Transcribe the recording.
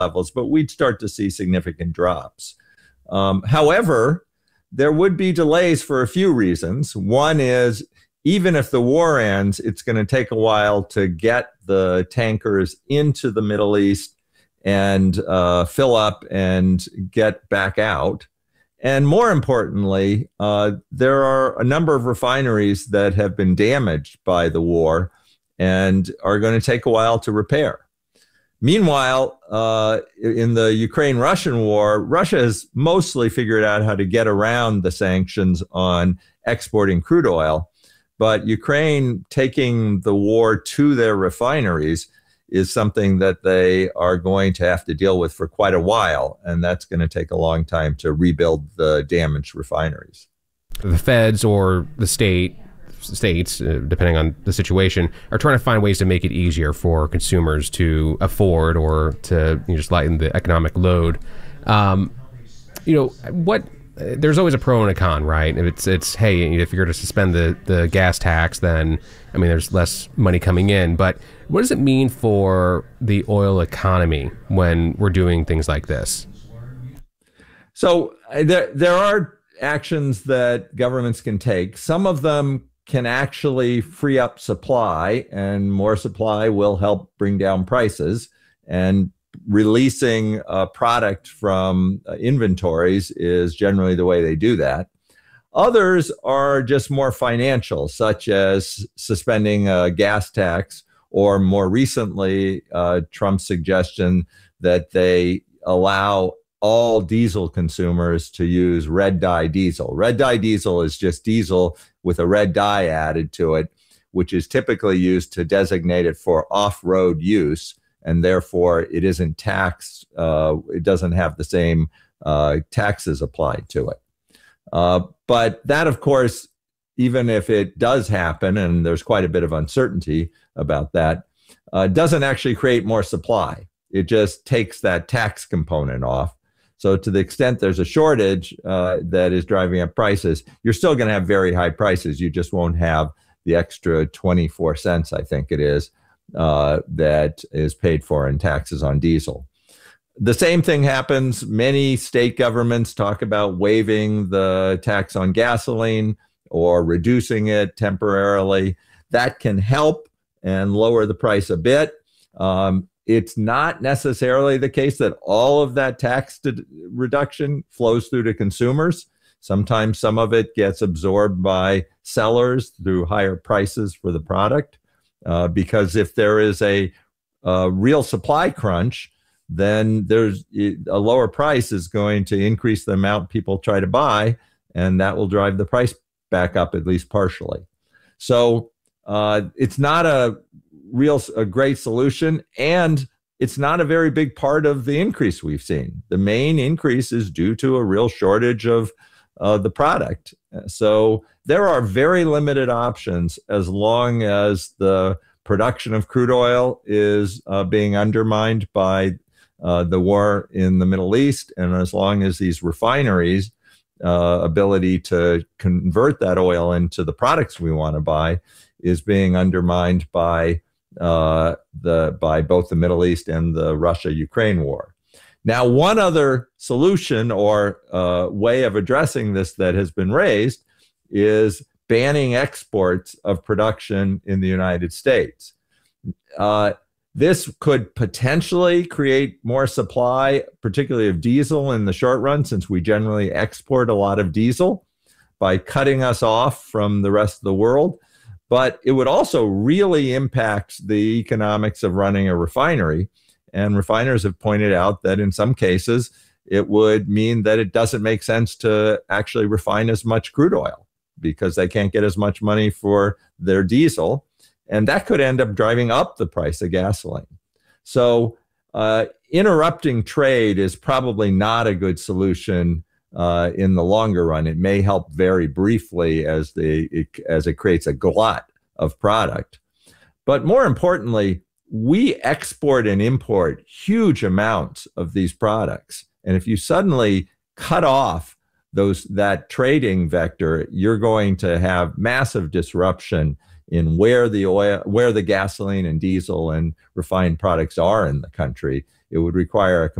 levels, but we'd start to see significant drops. However, there would be delays for a few reasons. One is, even if the war ends, it's going to take a while to get the tankers into the Middle East and fill up and get back out. And more importantly, there are a number of refineries that have been damaged by the war and are going to take a while to repair. Meanwhile, in the Ukraine-Russian war, Russia has mostly figured out how to get around the sanctions on exporting crude oil. But Ukraine taking the war to their refineries is something that they are going to have to deal with for quite a while. And that's going to take a long time to rebuild the damaged refineries. The feds or the states, depending on the situation, are trying to find ways to make it easier for consumers to afford or to just lighten the economic load. There's always a pro and a con, right? It's hey, if you're to suspend the gas tax, then there's less money coming in. But what does it mean for the oil economy when we're doing things like this? So there are actions that governments can take. Some of them can actually free up supply, and more supply will help bring down prices. And releasing a product from inventories is generally the way they do that. Others are just more financial, such as suspending a gas tax, or more recently, Trump's suggestion that they allow all diesel consumers to use red dye diesel. Red dye diesel is just diesel with a red dye added to it, which is typically used to designate it for off-road use. And therefore, it isn't taxed. It doesn't have the same taxes applied to it. But that, of course, even if it does happen, and there's quite a bit of uncertainty about that, doesn't actually create more supply. It just takes that tax component off. So to the extent there's a shortage that is driving up prices, you're still going to have very high prices. You just won't have the extra 24 cents, I think it is, that is paid for in taxes on diesel. The same thing happens. Many state governments talk about waiving the tax on gasoline or reducing it temporarily. That can help and lower the price a bit. It's not necessarily the case that all of that tax reduction flows through to consumers. Sometimes some of it gets absorbed by sellers through higher prices for the product. Because if there is a real supply crunch, then there's a lower price is going to increase the amount people try to buy, and that will drive the price back up, at least partially. So it's not a great solution, and it's not a very big part of the increase we've seen. The main increase is due to a real shortage of the product. So there are very limited options as long as the production of crude oil is being undermined by the war in the Middle East, and as long as these refineries' ability to convert that oil into the products we want to buy is being undermined by both the Middle East and the Russia-Ukraine war. Now, one other solution or way of addressing this that has been raised is banning exports of production in the United States. This could potentially create more supply, particularly of diesel in the short run, since we generally export a lot of diesel, by cutting us off from the rest of the world. But it would also really impact the economics of running a refinery. And refiners have pointed out that in some cases, it would mean that it doesn't make sense to actually refine as much crude oil because they can't get as much money for their diesel. And that could end up driving up the price of gasoline. So interrupting trade is probably not a good solution in the longer run. It may help very briefly as it creates a glut of product. But more importantly, we export and import huge amounts of these products. And if you suddenly cut off that trading vector, you're going to have massive disruption in where the oil, where the gasoline and diesel and refined products are in the country. It would require a